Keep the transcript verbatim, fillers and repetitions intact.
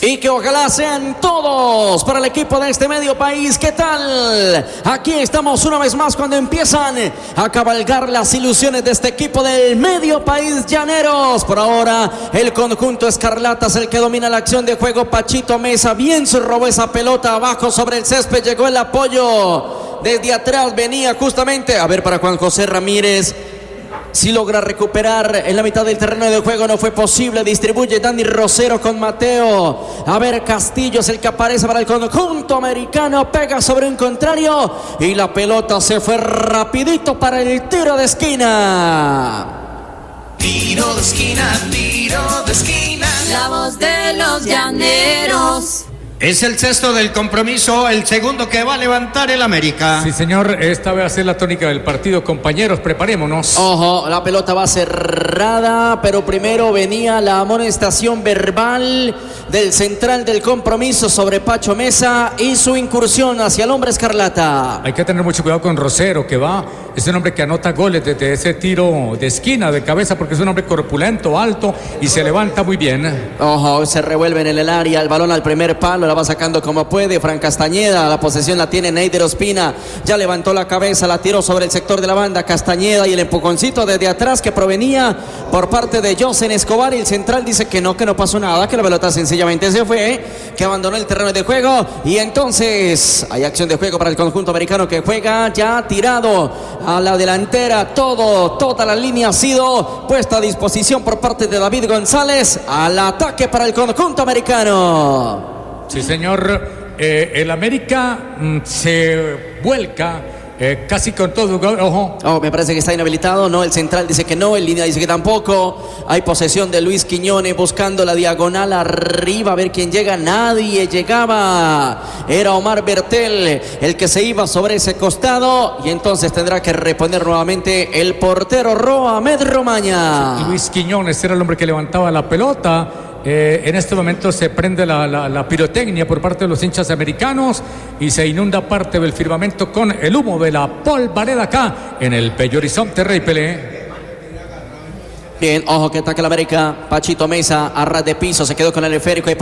y que ojalá sean todos para el equipo de este medio país. ¿Qué tal? Aquí estamos una vez más cuando empiezan a cabalgar las ilusiones de este equipo del medio país Llaneros. Por ahora el conjunto Escarlata es el que domina la acción de juego. Pachito Mesa bien se robó esa pelota abajo sobre el césped, llegó el apoyo desde atrás, venía justamente a ver para Juan José Ramírez. Si logra recuperar en la mitad del terreno de juego, no fue posible. Distribuye Dani Rosero con Mateo. A ver, Castillo es el que aparece para el conjunto americano. Pega sobre un contrario y la pelota se fue rapidito para el tiro de esquina. Tiro de esquina, tiro de esquina. La voz de los llaneros. Es el sexto del compromiso, el segundo que va a levantar el América. Sí, señor, esta va a ser la tónica del partido. Compañeros, preparémonos. Ojo, la pelota va cerrada, pero primero venía la amonestación verbal del central del compromiso sobre Pacho Mesa y su incursión hacia el hombre Escarlata. Hay que tener mucho cuidado con Rosero, que va, es un hombre que anota goles desde ese tiro de esquina, de cabeza, porque es un hombre corpulento, alto y se levanta muy bien. Ojo, se revuelven en el área, el balón al primer palo, la va sacando como puede. Fran Castañeda, la posesión la tiene Neider Ospina, ya levantó la cabeza, la tiró sobre el sector de la banda. Castañeda y el empujoncito desde atrás que provenía por parte de Josen Escobar, y el central dice que no, que no pasó nada, que la pelota sencillamente se fue, que abandonó el terreno de juego. Y entonces hay acción de juego para el conjunto americano, que juega ya tirado a la delantera. Todo, toda la línea ha sido puesta a disposición por parte de David González. Al ataque para el conjunto americano. Sí, señor, eh, el América mm, se vuelca eh, casi con todo. Ojo. Oh, me parece que está inhabilitado. No, el central dice que no, el línea dice que tampoco. Hay posesión de Luis Quiñones buscando la diagonal arriba, a ver quién llega. Nadie llegaba. Era Omar Bertel el que se iba sobre ese costado, y entonces tendrá que reponer nuevamente el portero Roamed Romaña. Sí, Luis Quiñones era el hombre que levantaba la pelota. Eh, en este momento se prende la, la, la pirotecnia por parte de los hinchas americanos y se inunda parte del firmamento con el humo de la polvareda acá en el Bello Horizonte, Rey Pelé. Bien, ojo que ataca la América. Pachito Mesa a ras de piso, se quedó con el esférico.